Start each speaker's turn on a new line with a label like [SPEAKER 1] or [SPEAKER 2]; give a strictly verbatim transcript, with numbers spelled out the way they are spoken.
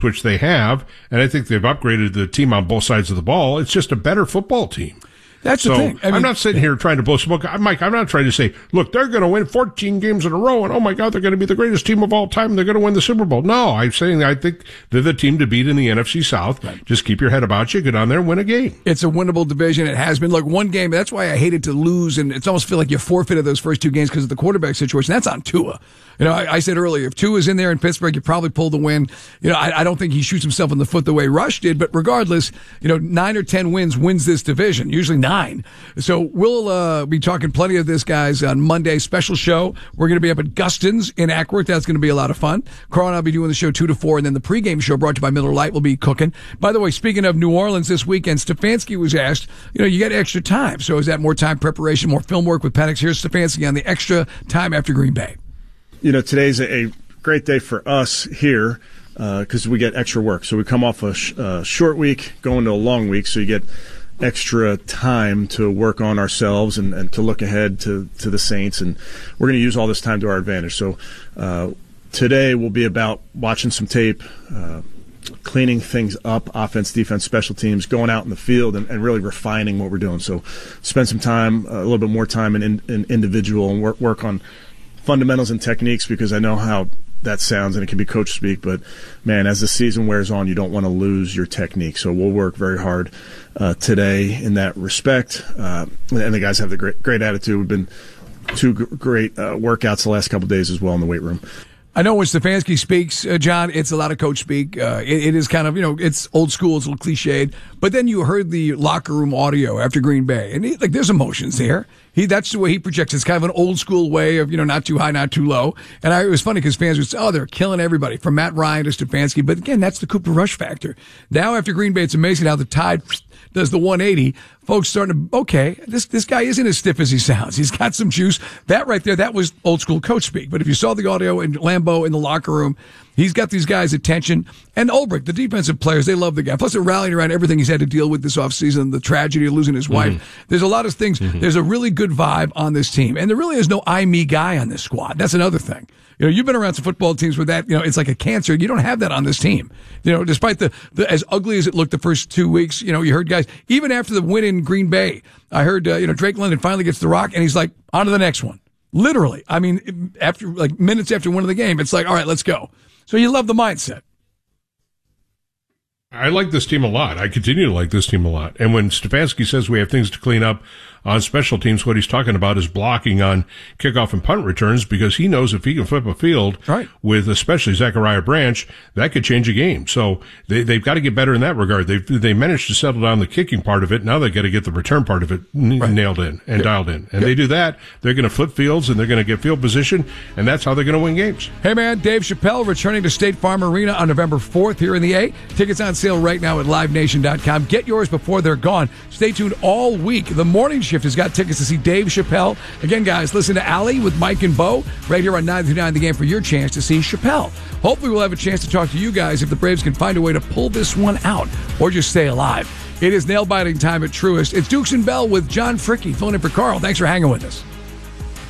[SPEAKER 1] which they have, and I think they've upgraded the team on both sides of the ball. It's just a better football team.
[SPEAKER 2] That's
[SPEAKER 1] so
[SPEAKER 2] the thing. I mean,
[SPEAKER 1] I'm not sitting here trying to blow smoke. Mike, I'm not trying to say, look, they're going to win fourteen games in a row, and oh my God, they're going to be the greatest team of all time. They're going to win the Super Bowl. No, I'm saying I think they're the team to beat in the N F C South. Right. Just keep your head about you, get on there and win a game.
[SPEAKER 2] It's a winnable division. It has been. Look, one game, that's why I hated to lose, and it's almost feel like you forfeited those first two games because of the quarterback situation. That's on Tua. You know, I, I said earlier, if Tua's in there in Pittsburgh, you probably pull the win. You know, I, I don't think he shoots himself in the foot the way Rush did, but regardless, you know, nine or ten wins wins this division, usually nine. So we'll uh, be talking plenty of this, guys, on Monday's special show. We're going to be up at Guston's in Ackworth. That's going to be a lot of fun. Carl and I will be doing the show two to four, and then the pregame show brought to you by Miller Lite will be cooking. By the way, speaking of New Orleans this weekend, Stefanski was asked, you know, you got extra time. So is that more time preparation, more film work with Penix? Here's Stefanski on the extra time after Green Bay.
[SPEAKER 3] You know, today's a great day for us here because uh, we get extra work. So we come off a sh- uh, short week, going to a long week, so you get extra time to work on ourselves and, and to look ahead to, to the Saints. And we're going to use all this time to our advantage. So uh, today will be about watching some tape, uh, cleaning things up, offense, defense, special teams, going out in the field and, and really refining what we're doing. So spend some time, uh, a little bit more time in, in, in individual and work, work on fundamentals and techniques, because I know how that sounds and it can be coach speak, but man, as the season wears on, you don't want to lose your technique. So we'll work very hard uh, today in that respect. Uh, and the guys have the great, great attitude. We've been two g- great uh, workouts the last couple of days as well in the weight room.
[SPEAKER 2] I know when Stefanski speaks, uh, John, it's a lot of coach speak. Uh, it, it is kind of, you know, it's old school, it's a little cliched. But then you heard the locker room audio after Green Bay, and he, like there's emotions there. He that's the way he projects. It's kind of an old school way of, you know, not too high, not too low. And I, it was funny because fans would say, oh, they're killing everybody from Matt Ryan to Stefanski. But again, that's the Cooper Rush factor. Now after Green Bay, it's amazing how the Tide does the one eighty. Folks starting to, okay, this this guy isn't as stiff as he sounds. He's got some juice. That right there, that was old school coach speak. But if you saw the audio in Lambeau in the locker room, he's got these guys' attention. And Ulbrich, the defensive players, they love the guy. Plus, they're rallying around everything he's had to deal with this offseason, the tragedy of losing his wife. Mm-hmm. There's a lot of things. Mm-hmm. There's a really good vibe on this team. And there really is no I, me guy on this squad. That's another thing. You know, you've been around some football teams where that, you know, it's like a cancer. You don't have that on this team. You know, despite the, the as ugly as it looked the first two weeks, you know, you heard guys, even after the win in Green Bay, I heard, uh, you know, Drake London finally gets the rock and he's like, on to the next one. Literally. I mean, after like minutes after winning the game, it's like, all right, let's go. So you love the mindset.
[SPEAKER 1] I like this team a lot. I continue to like this team a lot. And when Stefanski says we have things to clean up on special teams, what he's talking about is blocking on kickoff and punt returns, because he knows if he can flip a field
[SPEAKER 2] right.
[SPEAKER 1] with especially Zachariah Branch, that could change a game. So they, they've got to get better in that regard. They've, they managed to settle down the kicking part of it. Now they've got to get the return part of it n- right. nailed in and yep. dialed in. And yep. they do that, they're going to flip fields and they're going to get field position, and that's how they're going to win games.
[SPEAKER 2] Hey man, Dave Chappelle returning to State Farm Arena on November fourth here in the A. Tickets on sale right now at live nation dot com. Get yours before they're gone. Stay tuned all week. The morning shift has got tickets to see Dave Chappelle. Again, guys, listen to Allie with Mike and Bo right here on nine through nine The Game for your chance to see Chappelle. Hopefully we'll have a chance to talk to you guys if the Braves can find a way to pull this one out or just stay alive. It is nail-biting time at Truist. It's Dukes and Bell with John Fricke filling in for Carl. Thanks for hanging with us.